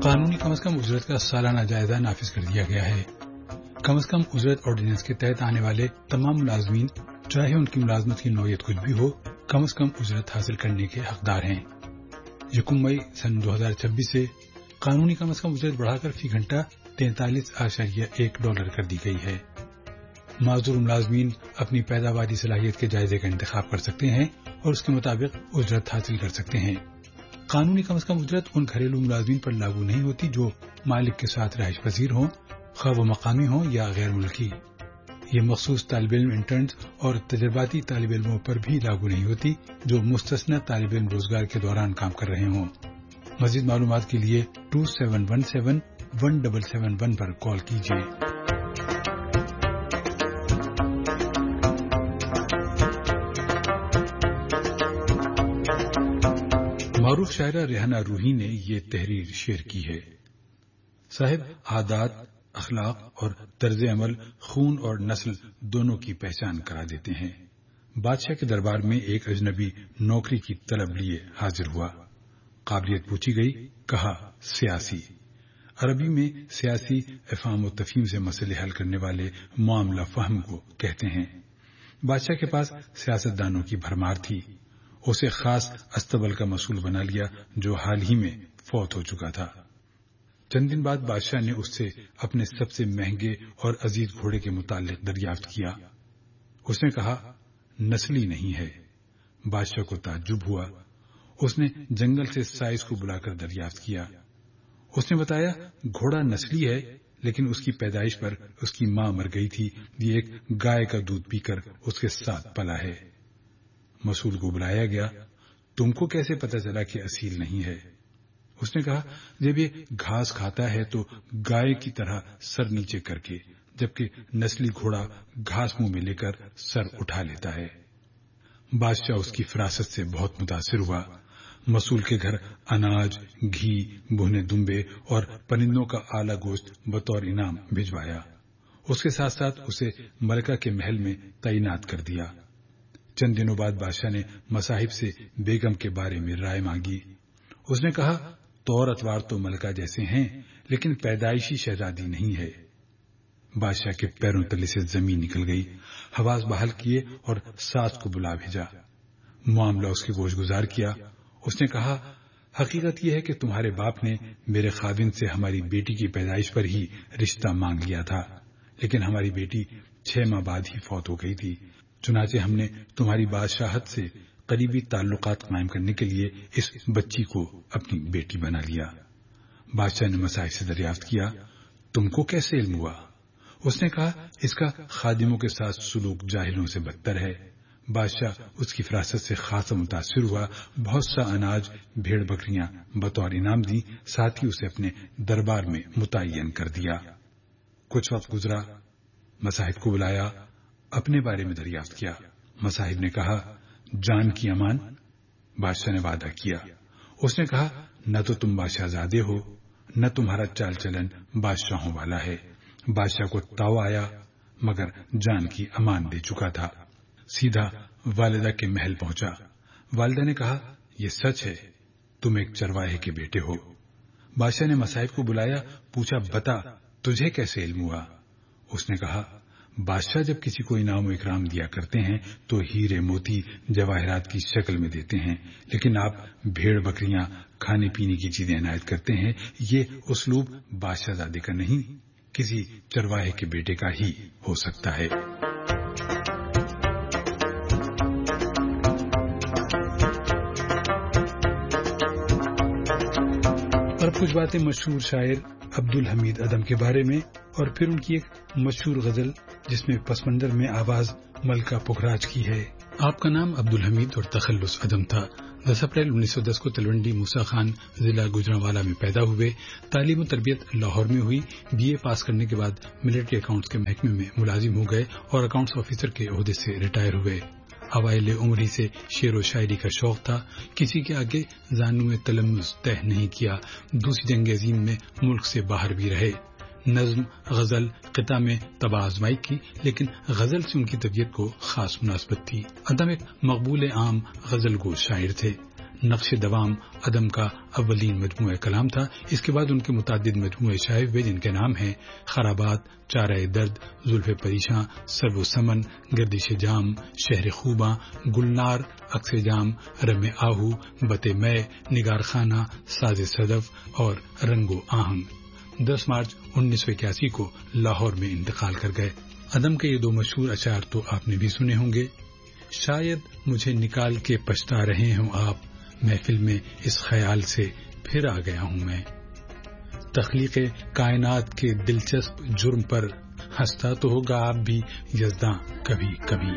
قانونی کم از کم اجرت کا سالانہ جائزہ نافذ کر دیا گیا ہے۔ کم از کم اجرت آرڈیننس کے تحت آنے والے تمام ملازمین چاہے ان کی ملازمت کی نوعیت کچھ بھی ہو کم از کم اجرت حاصل کرنے کے حقدار ہیں۔ 1 مئی سن 2026 سے قانونی کم از کم اجرت بڑھا کر فی گھنٹہ $43.1 کر دی گئی ہے۔ معذور ملازمین اپنی پیداواری صلاحیت کے جائزے کا انتخاب کر سکتے ہیں اور اس کے مطابق اجرت حاصل کر سکتے ہیں۔ قانونی کم از کم اجرت ان گھریلو ملازمین پر لاگو نہیں ہوتی جو مالک کے ساتھ رہائش پذیر ہوں، خواہ وہ مقامی ہوں یا غیر ملکی۔ یہ مخصوص طالب علم انٹرنز اور تجرباتی طالب علموں پر بھی لاگو نہیں ہوتی جو مستثنی طالب علم روزگار کے دوران کام کر رہے ہوں۔ مزید معلومات کے لیے 2717-1771 پر کال کیجیے۔ معروف شاعرہ ریحانہ روحی نے یہ تحریر شیئر کی ہے۔ صاحب عادات، اخلاق اور طرز عمل خون اور نسل دونوں کی پہچان کرا دیتے ہیں۔ بادشاہ کے دربار میں ایک اجنبی نوکری کی طلب لیے حاضر ہوا۔ قابلیت پوچھی گئی، کہا سیاسی۔ عربی میں سیاسی افہام و تفہیم سے مسئلے حل کرنے والے معاملہ فہم کو کہتے ہیں۔ بادشاہ کے پاس سیاستدانوں کی بھرمار تھی۔ اسے خاص استبل کا مسئول بنا لیا جو حال ہی میں فوت ہو چکا تھا۔ چند دن بعد بادشاہ نے اس سے اپنے سب سے مہنگے اور عزیز گھوڑے کے متعلق دریافت کیا۔ اس نے کہا نسلی نہیں ہے۔ بادشاہ کو تعجب ہوا۔ اس نے جنگل سے سائز کو بلا کر دریافت کیا۔ اس نے بتایا گھوڑا نسلی ہے لیکن اس کی پیدائش پر اس کی ماں مر گئی تھی، یہ ایک گائے کا دودھ پی کر اس کے ساتھ پلا ہے۔ مسئول کو بلایا گیا، تم کو کیسے پتہ چلا کہ اصیل نہیں ہے؟ اس نے کہا جب یہ گھاس کھاتا ہے تو گائے کی طرح سر نیچے کر کے، جبکہ نسلی گھوڑا گھاس منہ میں لے کر سر اٹھا لیتا ہے۔ بادشاہ اس کی فراست سے بہت متاثر ہوا۔ مسئول کے گھر اناج، گھی، بھنے دمبے اور پرندوں کا اعلی گوشت بطور انعام بھجوایا۔ اس کے ساتھ ساتھ اسے ملکہ کے محل میں تعینات کر دیا۔ چند دنوں بعد بادشاہ نے مصاحب سے بیگم کے بارے میں رائے مانگی۔ اس نے کہا طور اتوار تو ملکہ جیسے ہیں لیکن پیدائشی شہزادی نہیں ہے۔ بادشاہ کے پیروں تلے سے زمین نکل گئی، حواس بحال کیے اور ساس کو بلا بھیجا۔ معاملہ اس کے گوش گزار کیا۔ اس نے کہا حقیقت یہ ہے کہ تمہارے باپ نے میرے خاوند سے ہماری بیٹی کی پیدائش پر ہی رشتہ مانگ لیا تھا، لیکن ہماری بیٹی 6 ماہ بعد ہی فوت ہو گئی تھی۔ چنانچہ ہم نے تمہاری بادشاہت سے قریبی تعلقات قائم کرنے کے لیے اس بچی کو اپنی بیٹی بنا لیا۔ بادشاہ نے مصاحب سے دریافت کیا تم کو کیسے علم ہوا؟ اس نے کہا اس کا خادموں کے ساتھ سلوک جاہلوں سے بدتر ہے۔ بادشاہ اس کی فراست سے خاصا متاثر ہوا، بہت سا اناج، بھیڑ بکریاں بطور انعام دی، ساتھ ہی اسے اپنے دربار میں متعین کر دیا۔ کچھ وقت گزرا، مصاحب کو بلایا، اپنے بارے میں دریافت کیا۔ مصاحب نے کہا جان کی امان۔ بادشاہ نے وعدہ کیا۔ اس نے کہا نہ تو تم بادشاہ زادے ہو، نہ تمہارا چال چلن بادشاہوں والا ہے۔ بادشاہ کو تاؤ آیا مگر جان کی امان دے چکا تھا۔ سیدھا والدہ کے محل پہنچا۔ والدہ نے کہا یہ سچ ہے، تم ایک چرواہے کے بیٹے ہو۔ بادشاہ نے مصاحب کو بلایا، پوچھا بتا تجھے کیسے علم ہوا؟ اس نے کہا بادشاہ جب کسی کو انعام و اکرام دیا کرتے ہیں تو ہیرے موتی جواہرات کی شکل میں دیتے ہیں، لیکن آپ بھیڑ بکریاں کھانے پینے کی چیزیں عنایت کرتے ہیں، یہ اسلوب بادشاہ زادے کا نہیں، کسی چرواہے کے بیٹے کا ہی ہو سکتا ہے۔ اور کچھ باتیں مشہور شاعر عبدالحمید ادم کے بارے میں، اور پھر ان کی ایک مشہور غزل جس میں پس منظر میں آواز ملکہ پکھراج کی ہے۔ آپ کا نام عبدالحمید اور تخلص ادم تھا۔ 10 اپریل 1910 کو تلونڈی موسیٰ خان ضلع گوجرانوالا میں پیدا ہوئے۔ تعلیم و تربیت لاہور میں ہوئی۔ BA پاس کرنے کے بعد ملٹری اکاؤنٹس کے محکمے میں ملازم ہو گئے اور اکاؤنٹس آفیسر کے عہدے سے ریٹائر ہوئے۔ اوائل عمر ہی سے شعر و شاعری کا شوق تھا۔ کسی کے آگے زانوئے تلمذ طے نہیں کیا۔ دوسری جنگ عظیم میں ملک سے باہر بھی رہے۔ نظم، غزل، قطع میں طبع آزمائی کی، لیکن غزل سے ان کی طبیعت کو خاص مناسبت تھی۔ ادم ایک مقبول عام غزل گو شاعر تھے۔ نقش دوام عدم کا اولین مجموعہ کلام تھا. اس کے بعد ان کے متعدد مجموعے شائع ہوئے جن کے نام ہیں خرابات، چارہ درد، زلف پریشاں، سرو و سمن، گردش جام، شہر خوباں، گلنار، عکس جام، رم آہو، بت میں، نگار خانہ، ساز صدف اور رنگ و آہنگ. 10 مارچ 1981 کو لاہور میں انتقال کر گئے. عدم کے یہ 2 مشہور اشعار تو آپ نے بھی سنے ہوں گے. شاید مجھے نکال کے پچھتا رہے ہوں آپ، محفل میں اس خیال سے پھر آ گیا ہوں میں. تخلیق کائنات کے دلچسپ جرم پر ہنستا تو ہوگا آپ بھی یزداں کبھی کبھی.